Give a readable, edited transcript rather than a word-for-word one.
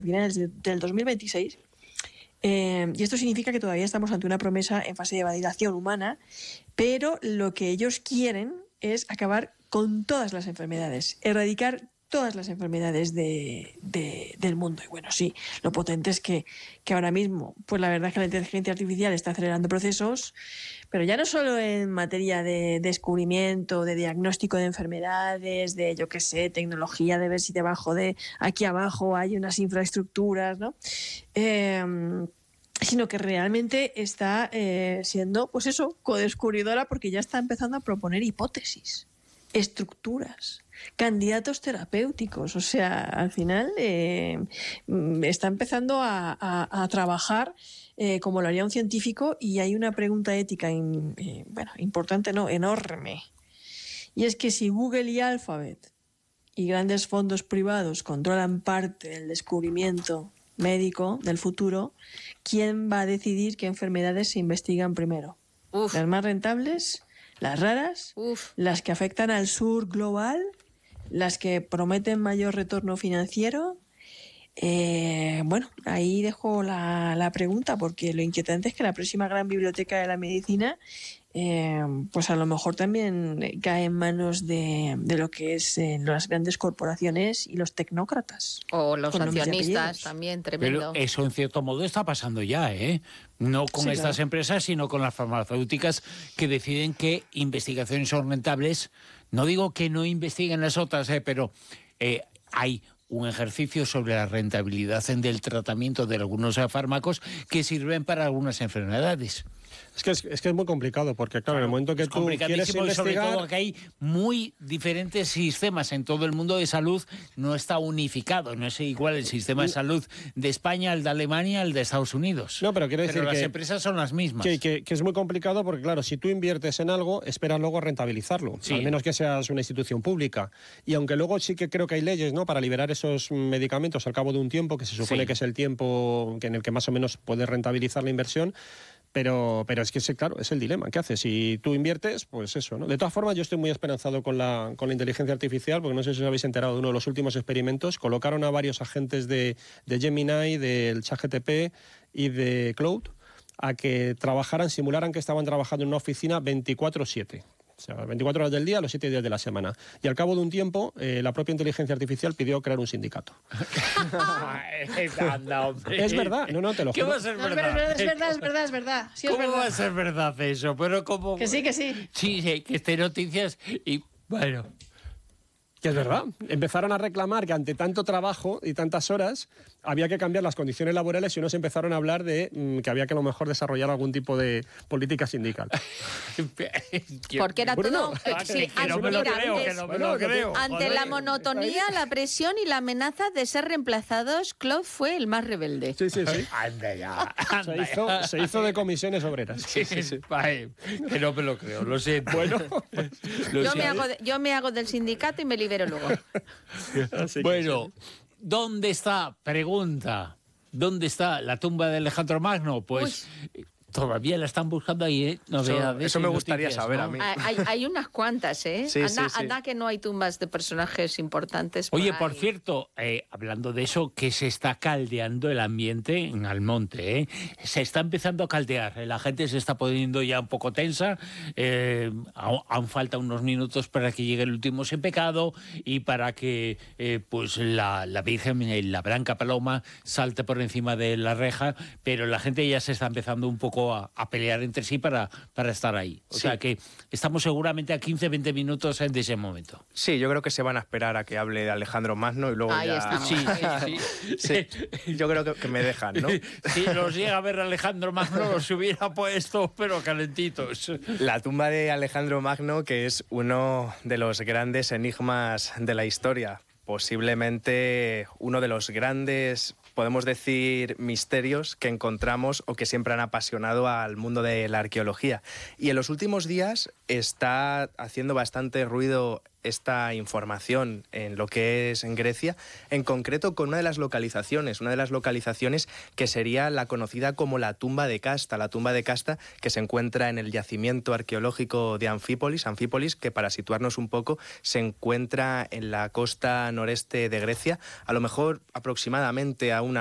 finales del 2026. Y esto significa que todavía estamos ante una promesa en fase de validación humana, pero lo que ellos quieren es acabar con todas las enfermedades, erradicar todas las enfermedades del mundo. Y bueno, sí, lo potente es que ahora mismo, pues la verdad es que la inteligencia artificial está acelerando procesos, pero ya no solo en materia de descubrimiento, de diagnóstico de enfermedades, de, yo qué sé, tecnología, de ver si debajo de aquí abajo hay unas infraestructuras, ¿no? Sino que realmente está siendo, pues eso, codescubridora, porque ya está empezando a proponer hipótesis, estructuras, candidatos terapéuticos. O sea, al final está empezando a trabajar como lo haría un científico, y hay una pregunta ética importante, no, enorme. Y es que si Google y Alphabet y grandes fondos privados controlan parte del descubrimiento médico del futuro, ¿quién va a decidir qué enfermedades se investigan primero? Uf. ¿Las más rentables? ¿Las raras? Uf. ¿Las que afectan al sur global? ¿Las que prometen mayor retorno financiero? Bueno, ahí dejo la pregunta, porque lo inquietante es que la próxima gran biblioteca de la medicina pues a lo mejor también cae en manos de lo que es las grandes corporaciones y los tecnócratas. O los accionistas también, tremendo. Pero eso en cierto modo está pasando ya, ¿eh? No con estas empresas, sino con las farmacéuticas, que deciden que investigaciones son rentables. No digo que no investiguen las otras, pero hay un ejercicio sobre la rentabilidad del tratamiento de algunos fármacos que sirven para algunas enfermedades. Es que es muy complicado, porque claro, en el momento que tú quieres investigar... Sobre todo que hay muy diferentes sistemas en todo el mundo de salud, no está unificado, no es igual el sistema de salud de España, el de Alemania, el de Estados Unidos. No, pero quiero decir las que empresas son las mismas. Que es muy complicado, porque claro, si tú inviertes en algo, esperas luego rentabilizarlo, al menos que seas una institución pública. Y aunque luego sí que creo que hay leyes, ¿no?, para liberar esos medicamentos al cabo de un tiempo, que se supone que es el tiempo en el que más o menos puedes rentabilizar la inversión. Pero es que, claro, es el dilema. ¿Qué haces? Si tú inviertes, pues eso, ¿no? De todas formas, yo estoy muy esperanzado con la inteligencia artificial, porque no sé si os habéis enterado de uno de los últimos experimentos. Colocaron a varios agentes de Gemini, del ChatGPT y de Claude a que simularan que estaban trabajando en una oficina 24/7. O sea, 24 horas del día, los 7 días de la semana. Y al cabo de un tiempo, la propia inteligencia artificial pidió crear un sindicato. Anda, hombre. Es verdad, no, te lo juro. ¿Qué va a ser verdad? Es verdad. Sí, ¿Cómo es verdad. va a ser verdad eso? Pero ¿cómo? Que sí. Sí, que esté noticias y bueno... Que es verdad. Empezaron a reclamar que ante tanto trabajo y tantas horas había que cambiar las condiciones laborales, y unos empezaron a hablar de que había que a lo mejor desarrollar algún tipo de política sindical. Porque era todo... Ante la monotonía, la presión y la amenaza de ser reemplazados, Claude fue el más rebelde. Sí. Anda ya. Se hizo de comisiones obreras. Sí. Que no me lo creo, lo sé. Bueno, yo me hago del sindicato y me libero luego. Bueno, ¿dónde está? Pregunta. ¿Dónde está la tumba de Alejandro Magno? Pues todavía la están buscando ahí, ¿eh? Eso me gustaría noticias, saber, ¿no? a mí. Hay unas cuantas, ¿eh? Sí, anda que no hay tumbas de personajes importantes. Oye, por cierto, hablando de eso, que se está caldeando el ambiente en Almonte, ¿eh? Se está empezando a caldear, la gente se está poniendo ya un poco tensa, aún falta unos minutos para que llegue el último sin pecado y para que pues la Virgen, la Blanca Paloma, salte por encima de la reja, pero la gente ya se está empezando un poco a pelear entre sí para estar ahí. O sea que estamos seguramente a 15-20 minutos de ese momento. Sí, yo creo que se van a esperar a que hable de Alejandro Magno y luego ahí ya... estamos. Sí. Yo creo que me dejan, ¿no? Si los llega a ver Alejandro Magno, los hubiera puesto, pero calentitos. La tumba de Alejandro Magno, que es uno de los grandes enigmas de la historia. Posiblemente uno de los grandes, podemos decir, misterios que encontramos o que siempre han apasionado al mundo de la arqueología. Y en los últimos días está haciendo bastante ruido esta información en lo que es en Grecia, en concreto con una de las localizaciones que sería la conocida como la tumba de Casta, que se encuentra en el yacimiento arqueológico de Anfípolis, que para situarnos un poco se encuentra en la costa noreste de Grecia, a lo mejor aproximadamente a